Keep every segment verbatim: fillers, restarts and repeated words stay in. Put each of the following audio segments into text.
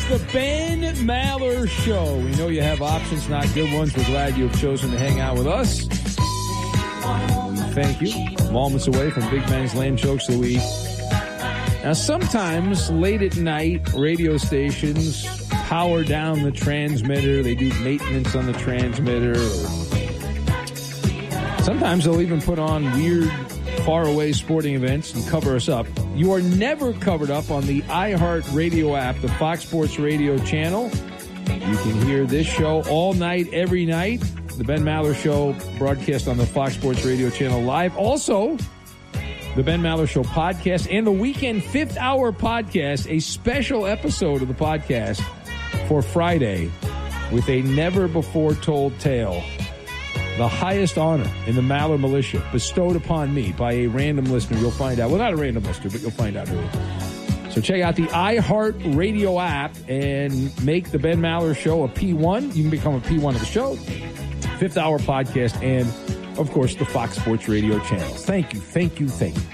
the Ben Maller Show. We know you have options, not good ones. We're glad you have chosen to hang out with us. Thank you. Moments away from Big Ben's Lame Jokes of the Week. Now, sometimes late at night, radio stations power down the transmitter. They do maintenance on the transmitter. Sometimes they'll even put on weird, faraway sporting events and cover us up. You are never covered up on the iHeartRadio app, the Fox Sports Radio channel. You can hear this show all night, every night. The Ben Maller Show broadcast on the Fox Sports Radio channel live. Also, the Ben Maller Show podcast and the Weekend Fifth Hour podcast, a special episode of the podcast for Friday with a never-before-told tale. The highest honor in the Maller Militia bestowed upon me by a random listener. You'll find out. Well, not a random listener, but you'll find out who. So check out the iHeartRadio app and make the Ben Maller Show a P one. You can become a P one of the show. Fifth Hour podcast and, of course, the Fox Sports Radio channel. Thank you, thank you, thank you.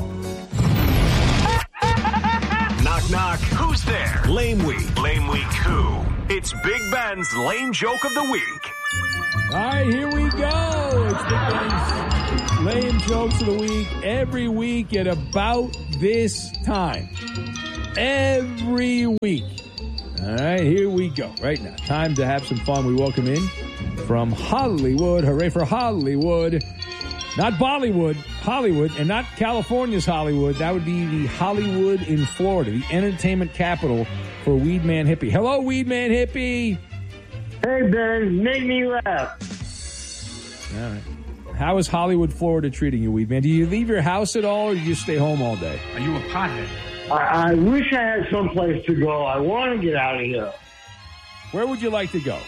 Knock, knock. Who's there? Lame Week. Lame Week who? It's Big Ben's Lame Joke of the Week. All right, here we go. It's Big Ben's Lame Jokes of the Week. Every week at about this time. Every week. All right, here we go. Right now, time to have some fun. We welcome in from Hollywood. Hooray for Hollywood. Not Bollywood, Hollywood, and not California's Hollywood. That would be the Hollywood in Florida, the entertainment capital for Weedman Hippie. Hello, Weedman Hippie. Hey, Ben, make me laugh. All right. How is Hollywood, Florida treating you, Weedman? Do you leave your house at all, or do you stay home all day? Are you a pothead? I, I wish I had someplace to go. I want to get out of here. Where would you like to go?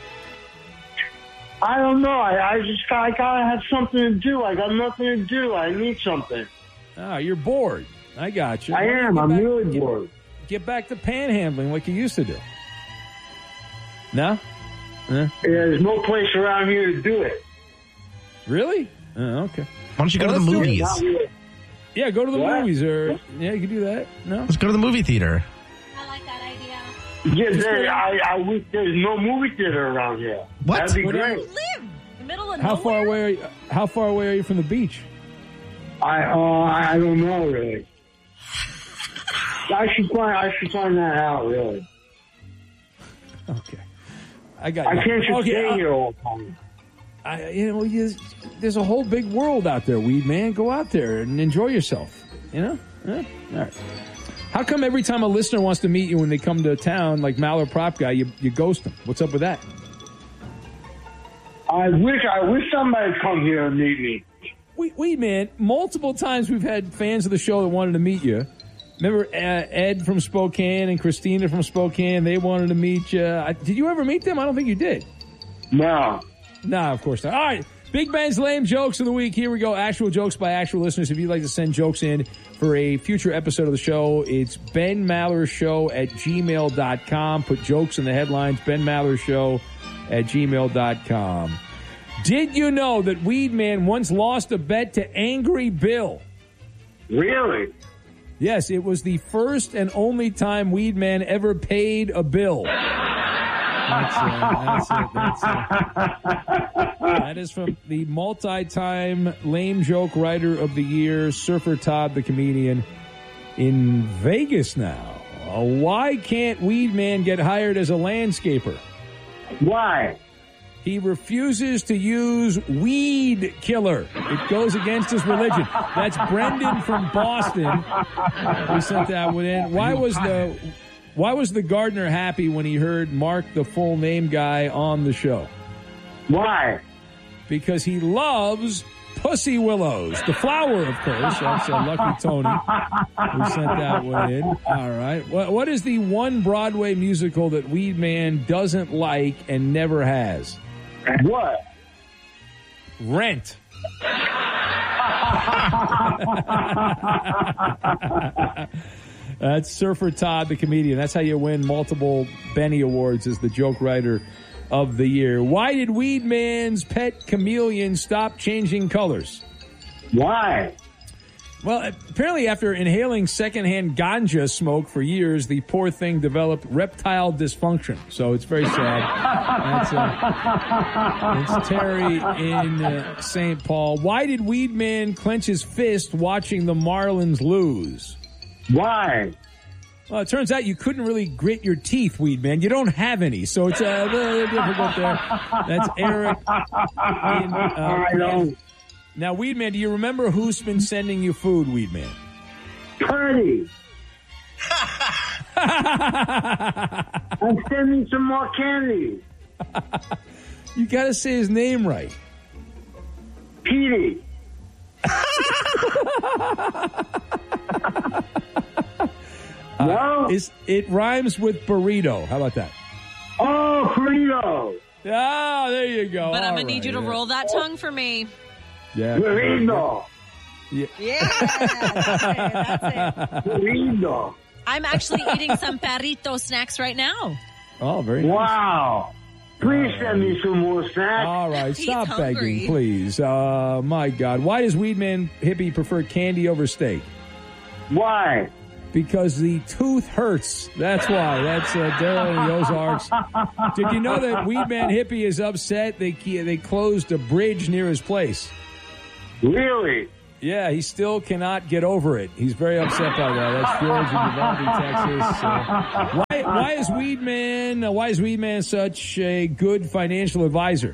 I don't know. I, I just I gotta have something to do. I got nothing to do. I need something. Ah, you're bored. I got you. I am. I'm back, really get, bored. Get back to panhandling like you used to do. No? Uh, Yeah, there's no place around here to do it. really? Uh, okay. Why don't you go Well, to the let's do it. movies? Not really. Yeah, go to the What? movies. or Yeah, you can do that. No? Let's go to the movie theater. I like that idea. Yeah, there, I, I wish there's no movie theater around here. What? That'd be What great. Live in the middle of How nowhere. far away are you, how far away are you from the beach? I uh, I don't know really. I should find I should find that out really. Okay. I got I you. can't just okay, stay uh, here all the time. I, you know, you, there's a whole big world out there, Weed Man. Go out there and enjoy yourself. You know? Yeah? All right. How come every time a listener wants to meet you when they come to town, like Maller Prop Guy, you, you ghost them? What's up with that? I wish I wish somebody would come here and meet me. Weed, Weed Man, multiple times we've had fans of the show that wanted to meet you. Remember uh, Ed from Spokane and Christina from Spokane? They wanted to meet you. I, did you ever meet them? I don't think you did. No. No, of course not. All right. Big Ben's Lame Jokes of the Week. Here we go. Actual jokes by actual listeners. If you'd like to send jokes in for a future episode of the show, it's Ben Maller Show at gmail dot com. Put jokes in the headlines. Ben Maller Show at gmail dot com. Did you know that Weed Man once lost a bet to Angry Bill? Really? Yes, it was the first and only time Weed Man ever paid a bill. That's, uh, that's it. That's it. That is from the multi-time lame joke writer of the year, Surfer Todd the comedian, in Vegas now. Uh, why can't Weed Man get hired as a landscaper? Why? He refuses to use weed killer. It goes against his religion. That's Brendan from Boston. We sent that one in. Why was the why was the gardener happy when he heard Mark, the full name guy, on the show? Why? Because he loves pussy willows. The flower, of course. That's uh, Lucky Tony. We sent that one in. All right. What, what is the one Broadway musical that Weed Man doesn't like and never has? What? Rent. That's Surfer Todd, the comedian. That's how you win multiple Benny Awards as the joke writer of the year. Why did Weed Man's pet chameleon stop changing colors? Why? Well, apparently after inhaling secondhand ganja smoke for years, the poor thing developed reptile dysfunction. So it's very sad. That's, uh, it's Terry in uh, Saint Paul. Why did Weedman clench his fist watching the Marlins lose? Why? Well, it turns out you couldn't really grit your teeth, Weedman. You don't have any, so it's a little difficult there. That's Eric. In, uh, I don't. Now, Weedman, do you remember who's been sending you food, Weedman? Purdy. I'm sending some more candy. You got to say his name right. Petey. No? Uh, is, it rhymes with burrito. How about that? Oh, burrito. Ah, there you go. But I'm All going to need right, you to yeah. roll that tongue for me. Yeah. Burrito. Yeah. Yeah, that's it. That's it. Burrito. I'm actually eating some perrito snacks right now. Oh, very nice. Wow. Please send me some more snacks. All right, He's stop hungry. begging, please. Uh, my God. Why does Weedman Hippie prefer candy over steak? Why? Because the tooth hurts. That's why. That's uh, Daryl in the Ozarks. Did you know that Weedman Hippie is upset? They they closed a bridge near his place. Really? Yeah, he still cannot get over it. He's very upset by that. That's George in Uvalde, Texas. Uh, why, why is Weedman? Uh, why is Weedman such a good financial advisor?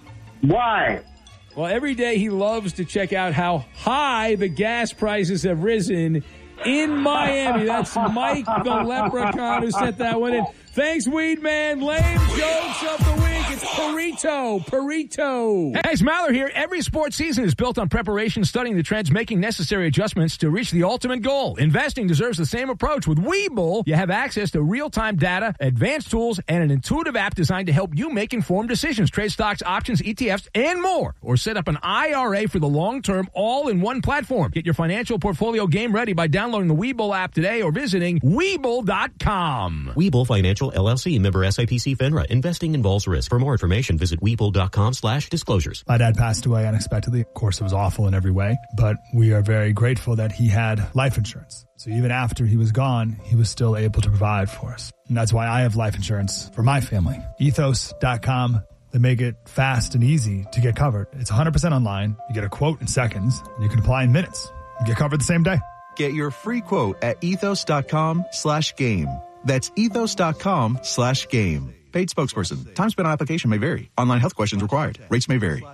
Why? Well, every day he loves to check out how high the gas prices have risen in Miami. That's Mike the Leprechaun who sent that one in. Thanks, Weedman. Lame jokes of the week. It's Perito. Perito. Hey, it's Maller here. Every sports season is built on preparation, studying the trends, making necessary adjustments to reach the ultimate goal. Investing deserves the same approach. With Webull, you have access to real-time data, advanced tools, and an intuitive app designed to help you make informed decisions. Trade stocks, options, E T Fs, and more. Or set up an I R A for the long term, all in one platform. Get your financial portfolio game ready by downloading the Webull app today or visiting Webull dot com. Webull Financial L L C, member S I P C FINRA. Investing involves risk. For more information, visit Webull dot com slash disclosures. My dad passed away unexpectedly. Of course, it was awful in every way, but we are very grateful that he had life insurance. So even after he was gone, he was still able to provide for us. And that's why I have life insurance for my family. Ethos dot com. They make it fast and easy to get covered. It's one hundred percent online. You get a quote in seconds, and you can apply in minutes. You get covered the same day. Get your free quote at ethos dot com slash game. That's ethos dot com slash game. Paid spokesperson. Time spent on application may vary. Online health questions required. Rates may vary.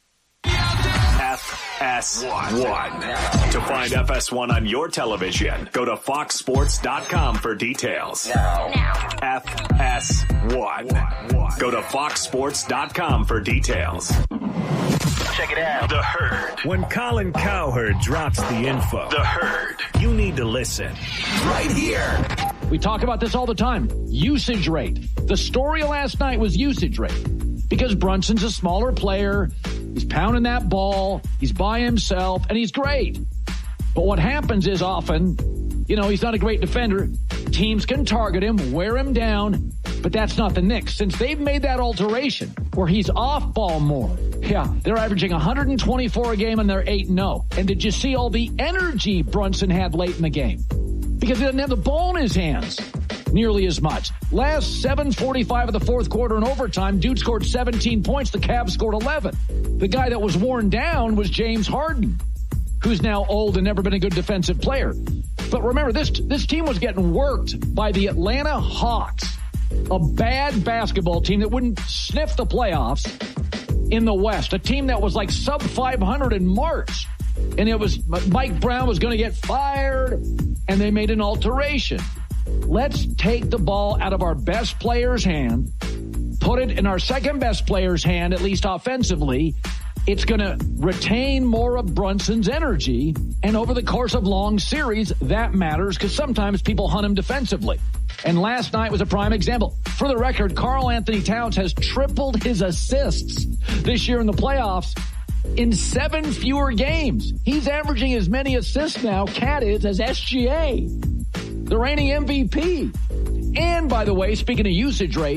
F S one. To find F S one on your television, go to fox sports dot com for details. F S one. Go to fox sports dot com for details. Check it out. The Herd. When Colin Cowherd drops the info, The Herd, you need to listen. Right here. We talk about this all the time. Usage rate. The story last night was usage rate. Because Brunson's a smaller player. He's pounding that ball. He's by himself, and he's great. But what happens is often, you know, he's not a great defender. Teams can target him, wear him down, but that's not the Knicks. Since they've made that alteration where he's off ball more, yeah, they're averaging one hundred twenty-four a game and they're eight and oh. And did you see all the energy Brunson had late in the game? Because he doesn't have the ball in his hands nearly as much. Last seven forty-five of the fourth quarter in overtime, dude scored seventeen points. The Cavs scored eleven. The guy that was worn down was James Harden, who's now old and never been a good defensive player. But remember, this this team was getting worked by the Atlanta Hawks, a bad basketball team that wouldn't sniff the playoffs in the West, a team that was like sub five hundred in March. And it was Mike Brown was going to get fired, and they made an alteration. Let's take the ball out of our best player's hand, put it in our second best player's hand, at least offensively. It's going to retain more of Brunson's energy, and over the course of long series, that matters because sometimes people hunt him defensively. And last night was a prime example. For the record, Karl Anthony Towns has tripled his assists this year in the playoffs in seven fewer games. He's averaging as many assists now, Cat is, as S G A, the reigning M V P. And by the way, speaking of usage rate,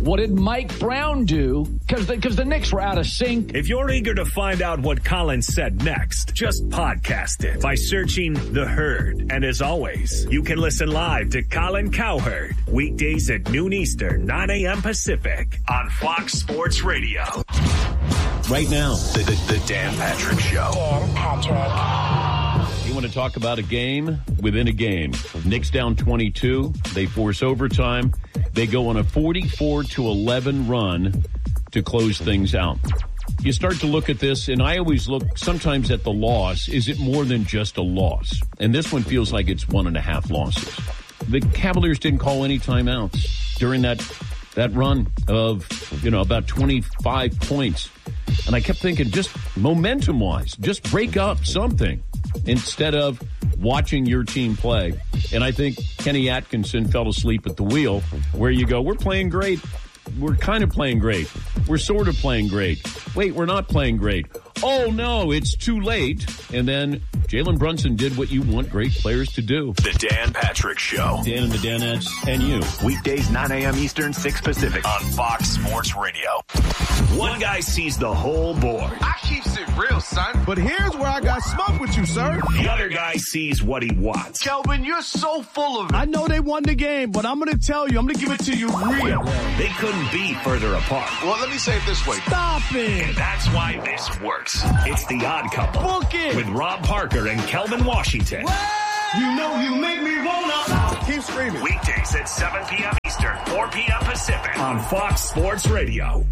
What did Mike Brown do? Because the, because the Knicks were out of sync. If you're eager to find out what Colin said next, just podcast it by searching The Herd. And as always, you can listen live to Colin Cowherd weekdays at noon Eastern, nine a.m. Pacific on Fox Sports Radio. Right now, the, the, the Dan Patrick Show. Dan Patrick. You want to talk about a game within a game. Knicks down twenty-two. They force overtime. They go on a forty-four to eleven run to close things out. You start to look at this, and I always look sometimes at the loss. Is it more than just a loss? And this one feels like it's one and a half losses. The Cavaliers didn't call any timeouts during that that run of, you know, about twenty-five points. And I kept thinking, just momentum-wise, just break up something instead of watching your team play. And I think Kenny Atkinson fell asleep at the wheel, where you go, we're playing great. We're kind of playing great. We're sort of playing great. Wait, we're not playing great. Oh, no, it's too late. And then Jalen Brunson did what you want great players to do. The Dan Patrick Show. Dan and the Danettes and you. Weekdays, nine a.m. Eastern, six Pacific on Fox Sports Radio. One guy sees the whole board. I keeps it real, son. But here's where I got smoke with you, sir. The other guy sees what he wants. Kelvin, you're so full of it. I know they won the game, but I'm going to tell you, I'm going to give it to you real. They couldn't be further apart. Well, let me say it this way. Stop it. And that's why this works. It's The Odd Couple. Book it. With Rob Parker and Kelvin Washington. What? You know you make me wanna. Keep screaming. Weekdays at seven p.m. Eastern, four p.m. Pacific on Fox Sports Radio.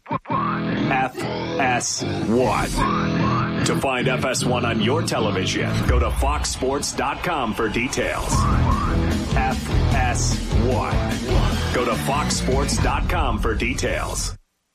F S one. To find F S one on your television, go to fox sports dot com for details. F S one. Go to fox sports dot com for details.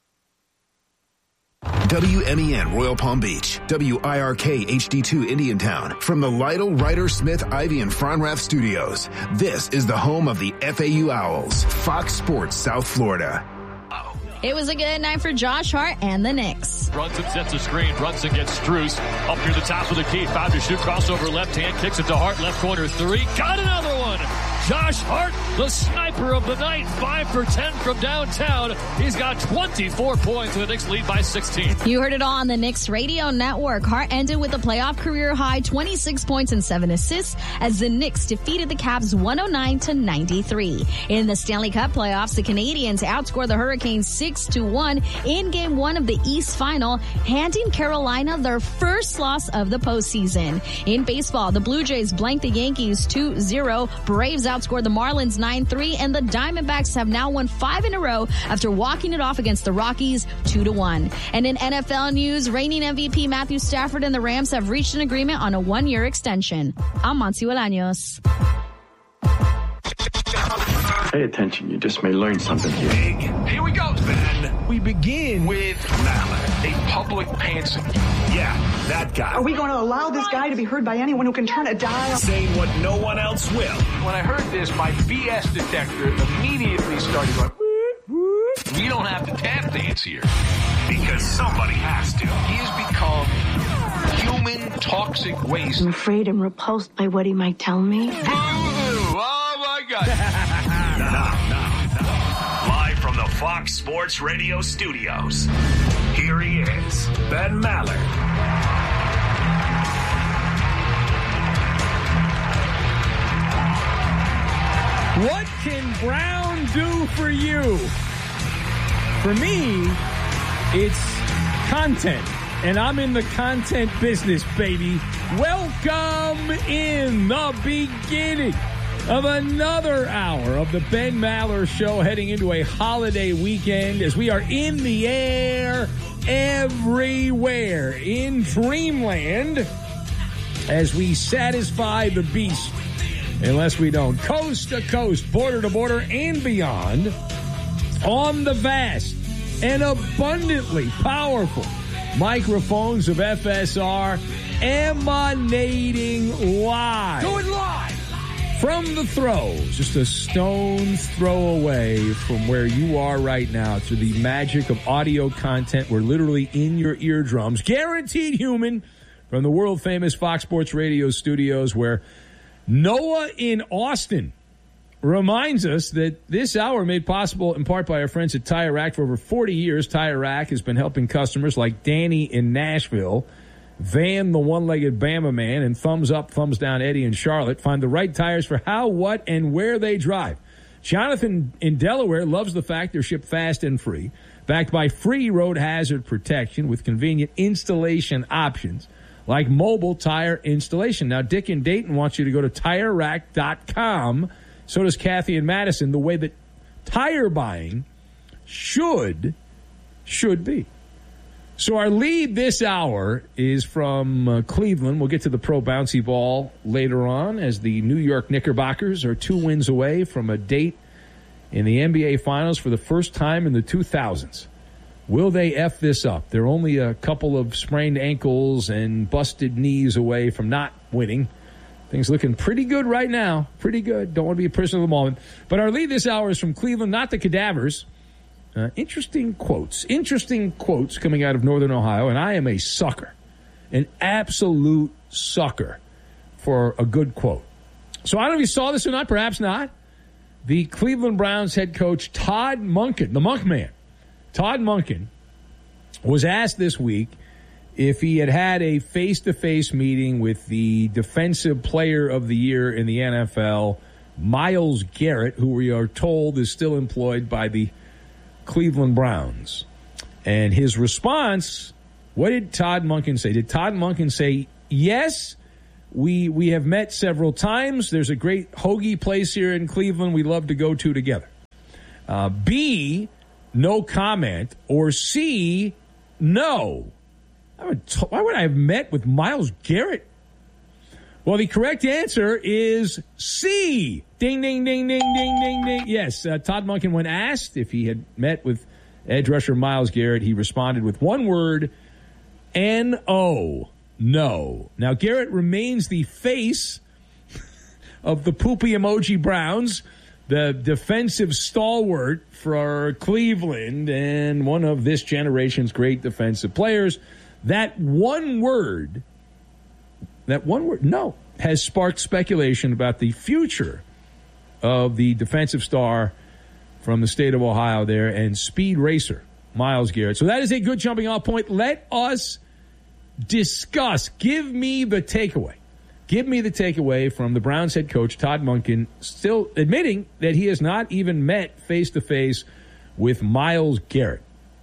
W M E N Royal Palm Beach, W I R K H D two Indiantown, from the Lytle, Ryder, Smith, Ivy, and Fronrath studios. This is the home of the F A U Owls, Fox Sports South Florida. It was a good night for Josh Hart and the Knicks. Brunson sets a screen. Brunson gets Strus up near the top of the key. Five to shoot. Crossover left hand. Kicks it to Hart. Left corner three. Got another one. Josh Hart, the sniper of the night. Five for ten from downtown. He's got twenty-four points. The Knicks lead by sixteen. You heard it all on the Knicks Radio Network. Hart ended with a playoff career high twenty-six points and seven assists as the Knicks defeated the Cavs one oh nine to ninety-three. In the Stanley Cup playoffs, the Canadians outscored the Hurricanes six to one in game one of the East Final, handing Carolina their first loss of the postseason. In baseball, the Blue Jays blanked the Yankees two zero. Braves outscored the Marlins nine three, and the Diamondbacks have now won five in a row after walking it off against the Rockies two to one. And in N F L news, reigning M V P Matthew Stafford and the Rams have reached an agreement on a one-year extension. I'm Monty Bolaños. Pay attention, you just may learn something here. Big. Here we go, Ben. We begin with Mallett, a public pantser. Yeah, that guy. Are we going to allow this guy to be heard by anyone who can turn a dial? Saying what no one else will. When I heard this, my B S detector immediately started going, we don't have to tap dance here. Because somebody has to. He has become human toxic waste. I'm afraid I'm repulsed by what he might tell me. Boo! Oh, my God. No, no, no. Live from the Fox Sports Radio studios, here he is, Ben Maller. What can Brown do for you? For me, it's content. And I'm in the content business, baby. Welcome in the beginning of another hour of the Ben Maller Show, heading into a holiday weekend as we are in the air everywhere in Dreamland as we satisfy the beast, unless we don't. Coast to coast, border to border, and beyond on the vast and abundantly powerful microphones of F S R, emanating live. Do it live! From the throws, just a stone's throw away from where you are right now, to the magic of audio content. We're literally in your eardrums. Guaranteed human from the world-famous Fox Sports Radio studios, where Noah in Austin reminds us that this hour made possible in part by our friends at Tire Rack. For over forty years, Tire Rack has been helping customers like Danny in Nashville, Van the one-legged Bama man, and Thumbs Up, Thumbs Down Eddie in Charlotte find the right tires for how, what, and where they drive. Jonathan in Delaware loves the fact they're shipped fast and free, backed by free road hazard protection with convenient installation options like mobile tire installation. Now, Dick in Dayton wants you to go to tire rack dot com. So does Kathy in Madison, the way that tire buying should, should be. So our lead this hour is from uh, Cleveland. We'll get to the pro bouncy ball later on as the New York Knickerbockers are two wins away from a date in the N B A Finals for the first time in the two thousands. Will they F this up? They're only a couple of sprained ankles and busted knees away from not winning. Things looking pretty good right now. Pretty good. Don't want to be a prisoner of the moment. But our lead this hour is from Cleveland, not the Cadavers. Uh, interesting quotes. Interesting quotes coming out of Northern Ohio. And I am a sucker. An absolute sucker for a good quote. So I don't know if you saw this or not. Perhaps not. The Cleveland Browns head coach, Todd Monken, the Monk Man, Todd Monken, was asked this week if he had had a face-to-face meeting with the Defensive Player of the Year in the N F L, Myles Garrett, who we are told is still employed by the Cleveland Browns. And his response, what did Todd Monken say? Did Todd Monken say, yes, we we have met several times. There's a great hoagie place here in Cleveland we love to go to together. Uh, B, no comment. Or C, no. I would t- why would I have met with Myles Garrett? Well, the correct answer is C. Ding, ding, ding, ding, ding, ding, ding. Yes, uh, Todd Monken, when asked if he had met with edge rusher Myles Garrett, he responded with one word, N O, no. Now, Garrett remains the face of the poopy emoji Browns, the defensive stalwart for Cleveland and one of this generation's great defensive players. That one word, that one word, no, has sparked speculation about the future of the defensive star from the state of Ohio there and speed racer, Myles Garrett. So that is a good jumping off point. Let us discuss. Give me the takeaway. Give me the takeaway from the Browns head coach, Todd Monken, still admitting that he has not even met face-to-face with Myles Garrett.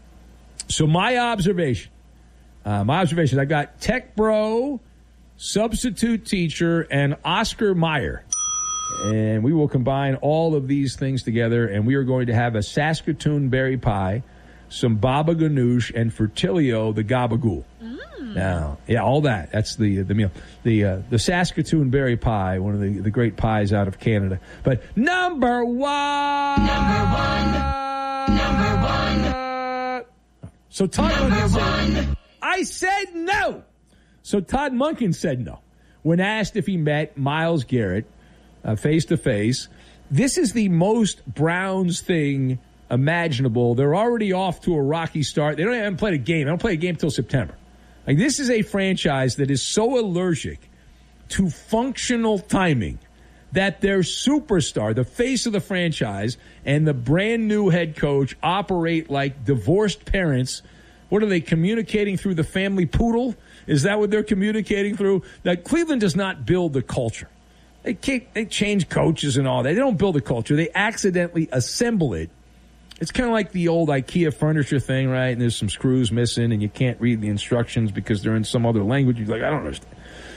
So my observation, uh, my observation, I got Tech Bro, substitute teacher, and Oscar Mayer. And we will combine all of these things together, and we are going to have a Saskatoon berry pie, some baba ganoush, and Fertilio the gabagool. Mm. Now, yeah, all that. That's the the meal. The uh, the Saskatoon berry pie, one of the, the great pies out of Canada. But number one, number one, number one. Uh, so Todd Monken said, I said no. So Todd Monken said no when asked if he met Myles Garrett uh, face to face. This is the most Browns thing imaginable. They're already off to a rocky start. They don't even play a game. They don't play a game until September. Like, this is a franchise that is so allergic to functional timing that their superstar, the face of the franchise, and the brand new head coach operate like divorced parents. What are they communicating through the family poodle? Is that what they're communicating through? Now, Cleveland does not build the culture. They can't, they change coaches and all that. They don't build a culture. They accidentally assemble it. It's kind of like the old IKEA furniture thing, right? And there's some screws missing, and you can't read the instructions because they're in some other language. You're like, I don't understand.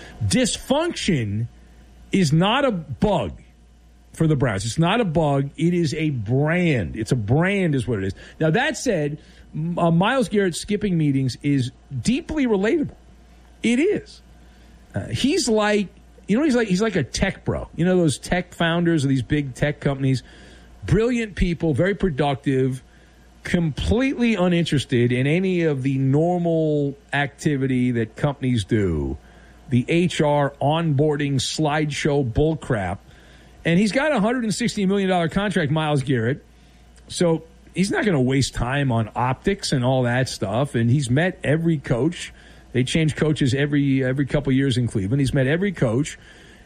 Dysfunction is not a bug for the Browns. It's not a bug. It is a brand. It's a brand is what it is. Now, that said, uh, Myles Garrett skipping meetings is deeply relatable. It is. Uh, he's like, you know, he's like he's like a tech bro. You know, those tech founders of these big tech companies. Brilliant people, very productive, completely uninterested in any of the normal activity that companies do, the H R onboarding slideshow bullcrap. And he's got a one hundred sixty million dollars contract, Myles Garrett, so he's not going to waste time on optics and all that stuff. And he's met every coach. They change coaches every every couple years in Cleveland. He's met every coach.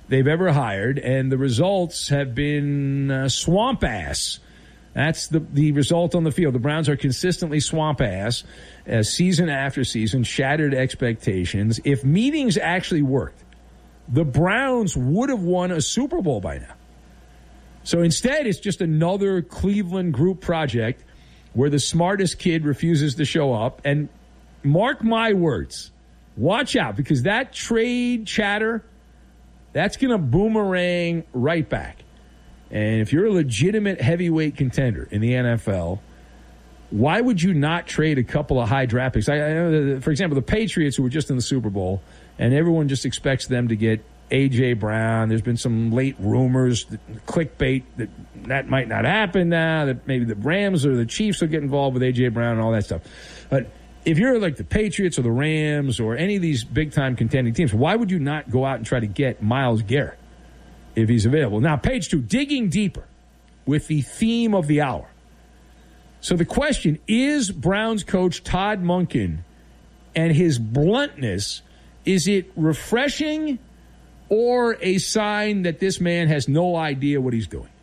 they've ever hired, and the results have been uh, swamp ass. That's the, the result on the field. The Browns are consistently swamp ass, uh, season after season, shattered expectations. If meetings actually worked, the Browns would have won a Super Bowl by now. So instead, it's just another Cleveland group project where the smartest kid refuses to show up. And mark my words, watch out, because that trade chatter, that's going to boomerang right back. And if you're a legitimate heavyweight contender in the N F L, why would you not trade a couple of high draft picks? I, I know, for example, the Patriots, who were just in the Super Bowl, and everyone just expects them to get A J. Brown. There's been some late rumors, that, clickbait, that that might not happen now, that maybe the Rams or the Chiefs will get involved with A J. Brown and all that stuff. But if you're like the Patriots or the Rams or any of these big-time contending teams, why would you not go out and try to get Myles Garrett if he's available? Now, page two, digging deeper with the theme of the hour. So the question, is Browns coach Todd Monken and his bluntness, is it refreshing or a sign that this man has no idea what he's doing?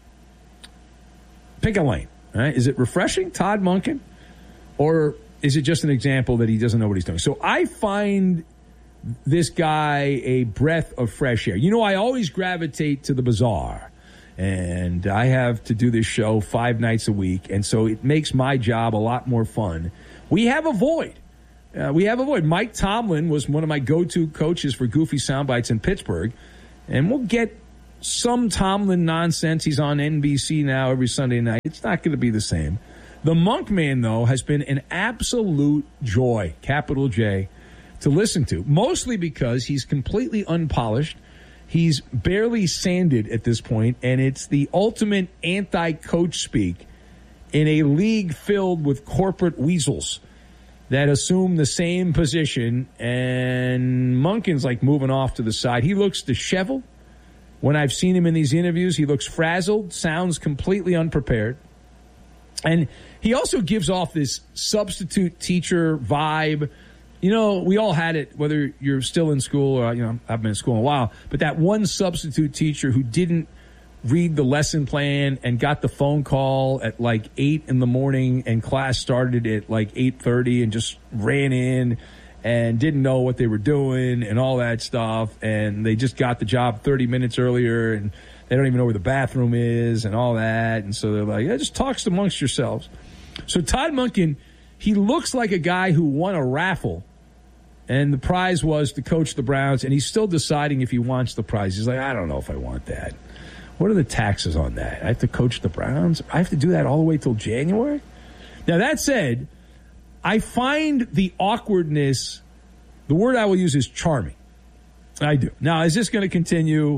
Pick a lane. Right? Is it refreshing, Todd Monken, or is it just an example that he doesn't know what he's doing? So I find this guy a breath of fresh air. You know, I always gravitate to the bizarre, and I have to do this show five nights a week, and so it makes my job a lot more fun. We have a void. Uh, we have a void. Mike Tomlin was one of my go-to coaches for goofy soundbites in Pittsburgh, and we'll get some Tomlin nonsense. He's on N B C now every Sunday night. It's not going to be the same. The Monk Man, though, has been an absolute joy, capital J, to listen to, mostly because he's completely unpolished. He's barely sanded at this point, and it's the ultimate anti-coach speak in a league filled with corporate weasels that assume the same position, and Monken's like moving off to the side. He looks disheveled. When I've seen him in these interviews, he looks frazzled, sounds completely unprepared. And he also gives off this substitute teacher vibe. You know, we all had it, whether you're still in school or, you know, I've been in school a while, but that one substitute teacher who didn't read the lesson plan and got the phone call at like eight in the morning and class started at like eight thirty and just ran in and didn't know what they were doing and all that stuff. And they just got the job thirty minutes earlier and they don't even know where the bathroom is and all that. And so they're like, yeah, just talks amongst yourselves. So Todd Monken, he looks like a guy who won a raffle and the prize was to coach the Browns, and he's still deciding if he wants the prize. He's like, I don't know if I want that. What are the taxes on that? I have to coach the Browns? I have to do that all the way till January? Now, that said, I find the awkwardness, the word I will use is charming. I do. Now, is this going to continue?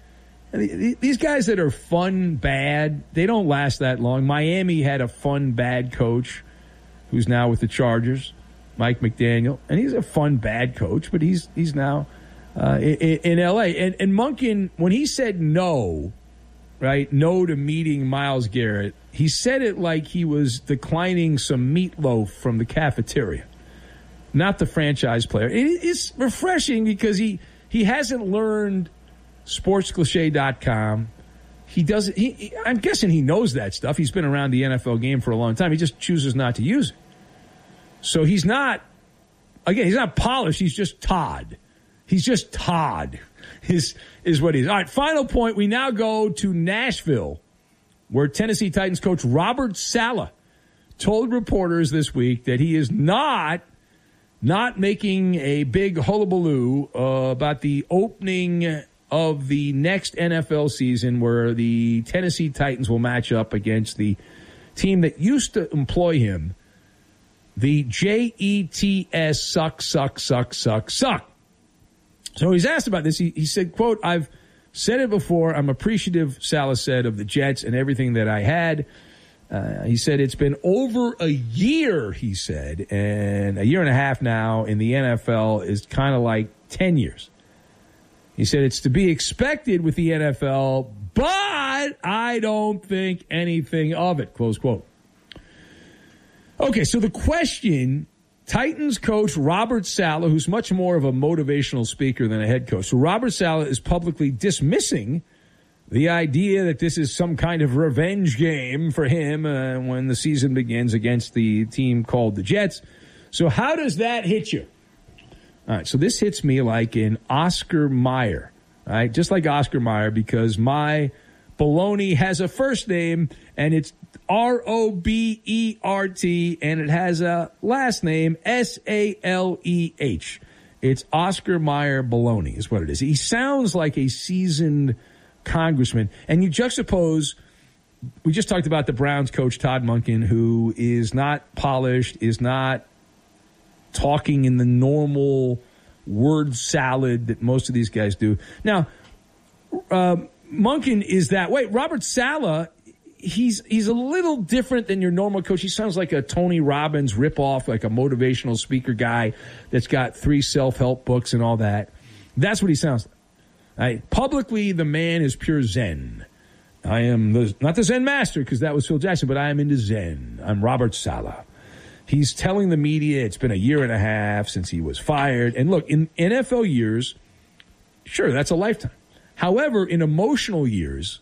These guys that are fun, bad, they don't last that long. Miami had a fun, bad coach who's now with the Chargers, Mike McDaniel, and he's a fun, bad coach, but he's he's now uh, in, in L A. And, and Monken, when he said no, right, no to meeting Myles Garrett, he said it like he was declining some meatloaf from the cafeteria, not the franchise player. It, it's refreshing because he, he hasn't learned sports cliche dot com. He doesn't. He, he, I'm guessing he knows that stuff. He's been around the N F L game for a long time. He just chooses not to use it. So he's not, again, he's not polished. He's just Todd. He's just Todd is, is what he is. All right, final point. We now go to Nashville, where Tennessee Titans coach Robert Saleh told reporters this week that he is not, not making a big hullabaloo uh, about the opening of the next N F L season, where the Tennessee Titans will match up against the team that used to employ him, the J E T S suck, suck, suck, suck, suck. So he's asked about this. He, he said, quote, I've said it before. I'm appreciative, Saleh said, of the Jets and everything that I had. Uh, he said it's been over a year, he said, and a year and a half now in the N F L is kind of like ten years. He said it's to be expected with the N F L, but I don't think anything of it, close quote. Okay, so the question Titans coach Robert Saleh, who's much more of a motivational speaker than a head coach. So Robert Saleh is publicly dismissing the idea that this is some kind of revenge game for him uh, when the season begins against the team called the Jets. So how does that hit you? All right, so this hits me like an Oscar Mayer, all right? Just like Oscar Mayer, because my baloney has a first name, and it's R O B E R T, and it has a last name, S A L E H. It's Oscar Mayer Baloney is what it is. He sounds like a seasoned congressman. And you juxtapose, we just talked about the Browns coach, Todd Monken, who is not polished, is not talking in the normal word salad that most of these guys do. Now, uh, Monken is that way. Robert Saleh, he's he's a little different than your normal coach. He sounds like a Tony Robbins ripoff, like a motivational speaker guy that's got three self-help books and all that. That's what he sounds like. Right? Publicly, the man is pure Zen. I am the, not the Zen master, because that was Phil Jackson, but I am into Zen. I'm Robert Saleh. He's telling the media it's been a year and a half since he was fired. And look, in N F L years, sure, that's a lifetime. However, in emotional years,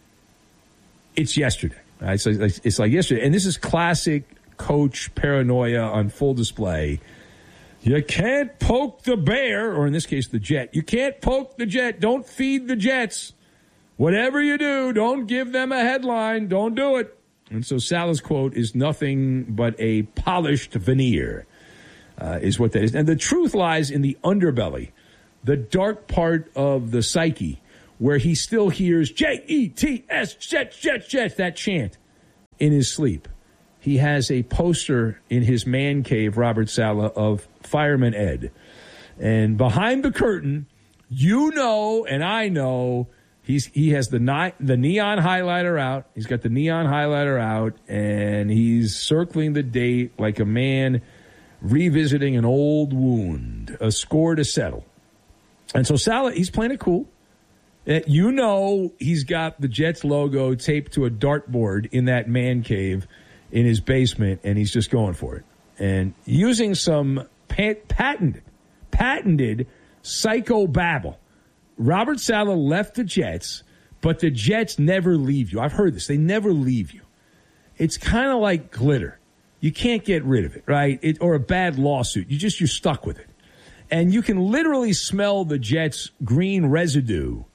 it's yesterday. Right? So it's like yesterday. And this is classic coach paranoia on full display. You can't poke the bear, or in this case, the jet. You can't poke the jet. Don't feed the Jets. Whatever you do, don't give them a headline. Don't do it. And so Saleh's quote is nothing but a polished veneer, uh, is what that is. And the truth lies in the underbelly, the dark part of the psyche, where he still hears J E T S, Jets, Jets, Jets, that chant in his sleep. He has a poster in his man cave, Robert Saleh, of Fireman Ed. And behind the curtain, you know and I know, he's he has the ni- the neon highlighter out. He's got the neon highlighter out, and he's circling the date like a man revisiting an old wound, a score to settle. And so Saleh, he's playing it cool. You know he's got the Jets logo taped to a dartboard in that man cave in his basement, and he's just going for it. And using some pat- patented, patented psychobabble. Robert Saleh left the Jets, but the Jets never leave you. I've heard this. They never leave you. It's kind of like glitter. You can't get rid of it, right? It, or a bad lawsuit. You just, you're stuck with it. And you can literally smell the Jets' green residue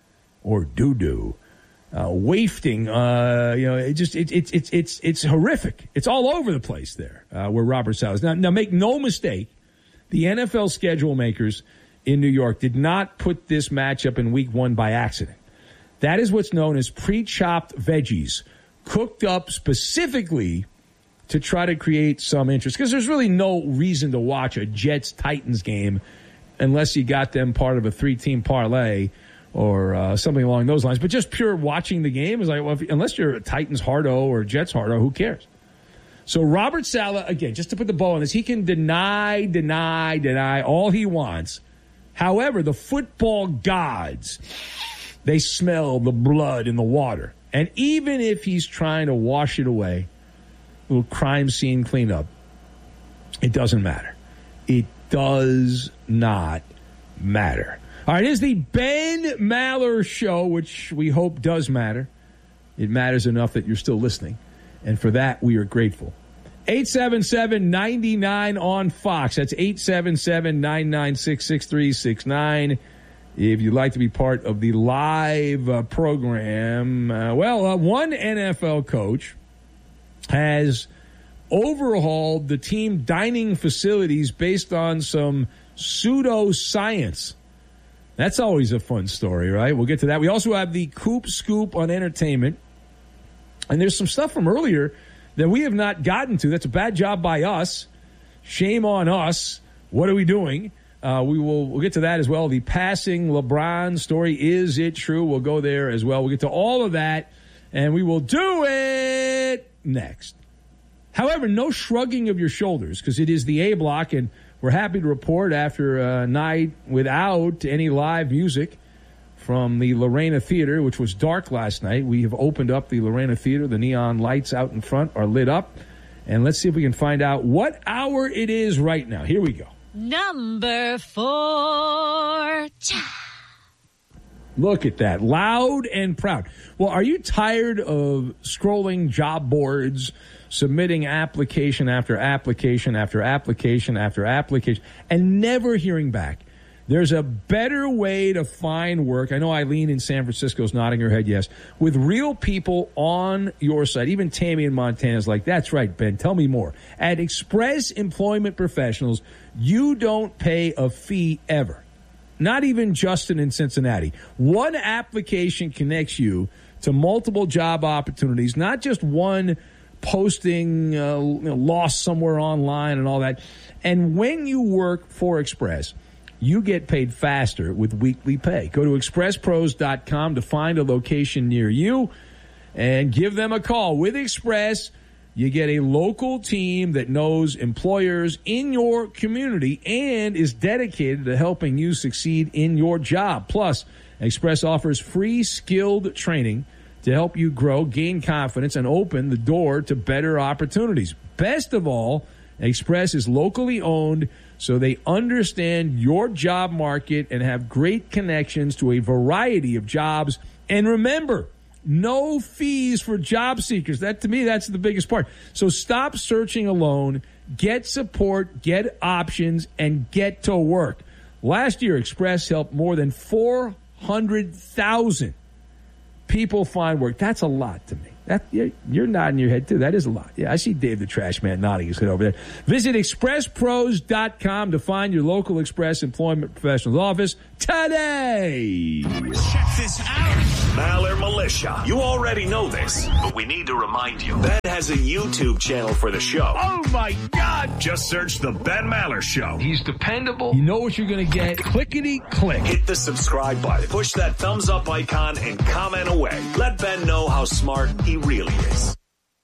or doo-doo uh, wafting. Uh, you know, it just it, it, it, it's it's horrific. It's all over the place there uh, where Robert Saleh is. Now, now, make no mistake, the N F L schedule makers in New York did not put this matchup in week one by accident. That is what's known as pre-chopped veggies, cooked up specifically to try to create some interest. Because there's really no reason to watch a Jets-Titans game unless you got them part of a three-team parlay or uh, something along those lines. But just pure watching the game is like, well, if, unless you're a Titans hardo or a Jets hardo, who cares? So Robert Saleh, again, just to put the bow on this, he can deny, deny, deny all he wants. However, the football gods, they smell the blood in the water. And even if he's trying to wash it away, little crime scene cleanup, it doesn't matter. It does not matter. All right, here's the Ben Maller Show, which we hope does matter. It matters enough that you're still listening. And for that, we are grateful. eight seven seven, nine nine on Fox. That's eight seven seven, nine nine six, six three six nine. If you'd like to be part of the live uh, program. Uh, well, uh, one N F L coach has overhauled the team dining facilities based on some pseudoscience. That's always a fun story, right? We'll get to that. We also have the Coop Scoop on entertainment. And there's some stuff from earlier that we have not gotten to. That's a bad job by us. Shame on us. What are we doing? Uh, we will we'll get to that as well. The passing LeBron story. Is it true? We'll go there as well. We'll get to all of that, and we will do it next. However, no shrugging of your shoulders, because it is the A block, and we're happy to report after a night without any live music from the Lorena Theater, which was dark last night. We have opened up the Lorena Theater. The neon lights out in front are lit up, And let's see if we can find out what hour it is right now. Here we go. Number four. Look at that. Loud and proud. Well, are you tired of scrolling job boards, submitting application after application after application after application, and never hearing back? There's a better way to find work. I know Eileen in San Francisco is nodding her head yes. With real people on your site. Even Tammy in Montana is like, that's right, Ben, tell me more. At Express Employment Professionals, you don't pay a fee ever. Not even Justin in Cincinnati. One application connects you to multiple job opportunities, not just one posting uh, you know, lost somewhere online and all that. And when you work for Express, you get paid faster with weekly pay. Go to express pros dot com to find a location near you and give them a call. With Express, you get a local team that knows employers in your community and is dedicated to helping you succeed in your job. Plus, Express offers free skilled training to help you grow, gain confidence, and open the door to better opportunities. Best of all, Express is locally owned, so they understand your job market and have great connections to a variety of jobs. And remember, no fees for job seekers. That, to me, that's the biggest part. So stop searching alone. Get support, get options, and get to work. Last year, Express helped more than four hundred thousand people find work. That's a lot to me. That, you're, you're nodding your head, too. That is a lot. Yeah, I see Dave the Trash Man nodding his head over there. Visit express pros dot com to find your local Express Employment Professionals office today. Check this out. Maller Militia. You already know this, but we need to remind you. Ben has a YouTube channel for the show. Oh, my God. Just search The Ben Maller Show. He's dependable. You know what you're going to get. Clickety click. Hit the subscribe button. Push that thumbs up icon and comment away. Let Ben know how smart he really is.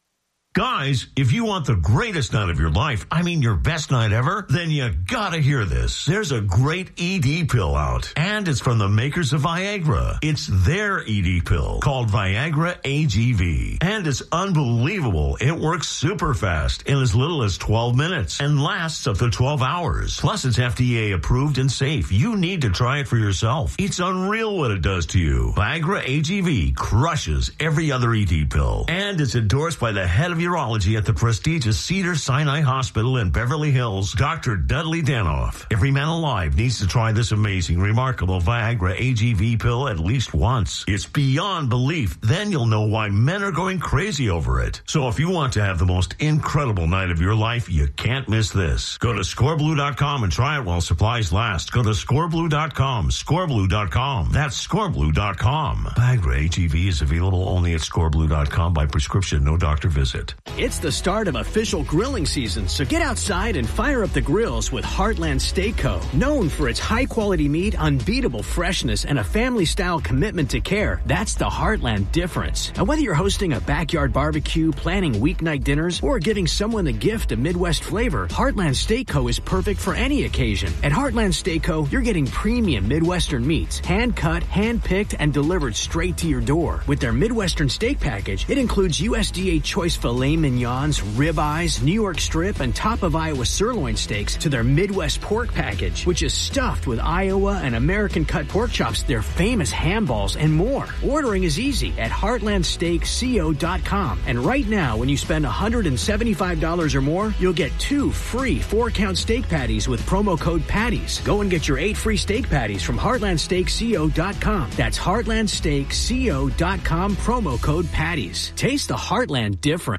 Guys, if you want the greatest night of your life, I mean your best night ever, then you gotta hear this. There's a great E D pill out, and it's from the makers of Viagra. It's their E D pill called Viagra A G V, and it's unbelievable. It works super fast in as little as twelve minutes and lasts up to twelve hours. Plus, it's F D A approved and safe. You need to try it for yourself. It's unreal what it does to you. Viagra A G V crushes every other E D pill, and it's endorsed by the head of urology at the prestigious Cedars-Sinai Hospital in Beverly Hills, Doctor Dudley Danoff. Every man alive needs to try this amazing, remarkable Viagra A G V pill at least once. It's beyond belief. Then you'll know why men are going crazy over it. So if you want to have the most incredible night of your life, you can't miss this. Go to score blue dot com and try it while supplies last. Go to score blue dot com, score blue dot com. That's score blue dot com. Viagra A G V is available only at score blue dot com by prescription, no doctor visit. It's the start of official grilling season, so get outside and fire up the grills with Heartland Steak Co. Known for its high-quality meat, unbeatable freshness, and a family-style commitment to care, that's the Heartland difference. And whether you're hosting a backyard barbecue, planning weeknight dinners, or giving someone the gift of Midwest flavor, Heartland Steak Co. is perfect for any occasion. At Heartland Steak Co., you're getting premium Midwestern meats, hand-cut, hand-picked, and delivered straight to your door. With their Midwestern steak package, it includes U S D A choice filet mignons, ribeyes, New York strip, and top of Iowa sirloin steaks to their Midwest pork package, which is stuffed with Iowa and American cut pork chops, their famous ham balls, and more. Ordering is easy at heartland steak co dot com. And right now, when you spend one hundred seventy-five dollars or more, you'll get two free four-count steak patties with promo code PATTIES. Go and get your eight free steak patties from heartland steak co dot com. That's heartland steak co dot com, promo code PATTIES. Taste the Heartland difference.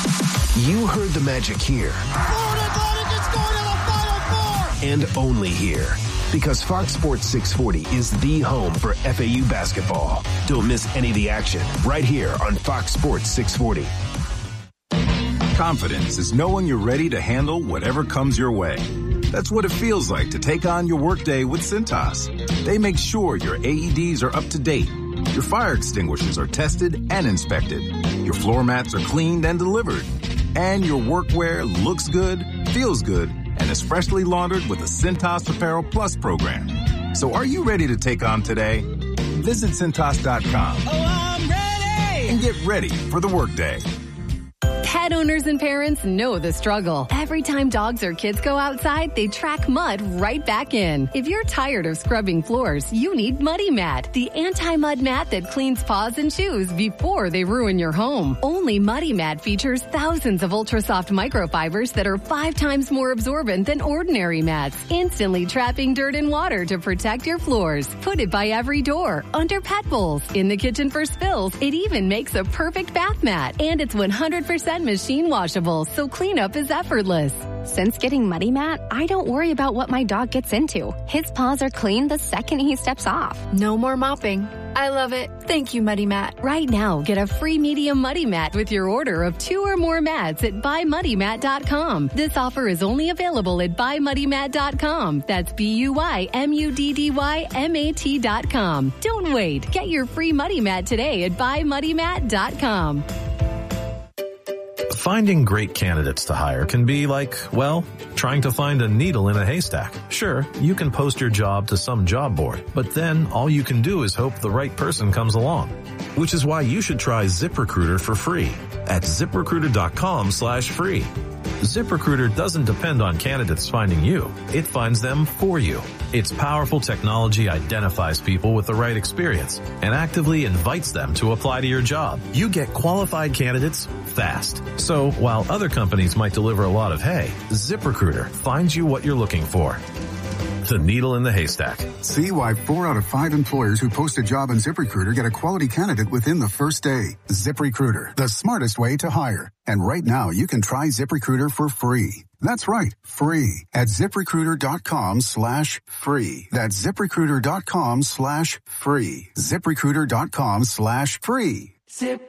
You heard the magic here. And only here. Because Fox Sports six forty is the home for F A U basketball. Don't miss any of the action right here on Fox Sports six forty. Confidence is knowing you're ready to handle whatever comes your way. That's what it feels like to take on your workday with Cintas. They make sure your A E Ds are up to date, your fire extinguishers are tested and inspected, your floor mats are cleaned and delivered, and your workwear looks good, feels good, and is freshly laundered with the Cintas Apparel Plus program. So are you ready to take on today? Visit Cintas dot com. Oh, I'm ready! And get ready for the workday. Pet owners and parents know the struggle. Every time dogs or kids go outside, they track mud right back in. If you're tired of scrubbing floors, you need Muddy Mat, the anti-mud mat that cleans paws and shoes before they ruin your home. Only Muddy Mat features thousands of ultra-soft microfibers that are five times more absorbent than ordinary mats, instantly trapping dirt and water to protect your floors. Put it by every door, under pet bowls, in the kitchen for spills. It even makes a perfect bath mat. And it's one hundred percent machine washable, so cleanup is effortless. Since getting Muddy Mat, I don't worry about what my dog gets into. His paws are clean the second he steps off. No more mopping. I love it. Thank you, Muddy Mat. Right now, get a free medium Muddy Mat with your order of two or more mats at buy muddy mat dot com. This offer is only available at buy muddy mat dot com. That's B U Y M U D D Y M A T dot com. Don't wait. Get your free Muddy Mat today at buy muddy mat dot com. Finding great candidates to hire can be like, well, trying to find a needle in a haystack. Sure, you can post your job to some job board, but then all you can do is hope the right person comes along. Which is why you should try ZipRecruiter for free at ZipRecruiter.com slash free. ZipRecruiter doesn't depend on candidates finding you. It finds them for you. Its powerful technology identifies people with the right experience and actively invites them to apply to your job. You get qualified candidates fast. So while other companies might deliver a lot of hay, ZipRecruiter finds you what you're looking for. The needle in the haystack. See why four out of five employers who post a job on ZipRecruiter get a quality candidate within the first day. ZipRecruiter, the smartest way to hire. And right now, you can try ZipRecruiter for free. That's right, free at ZipRecruiter.com slash free. That's ZipRecruiter.com slash free. ZipRecruiter.com slash free. Zip.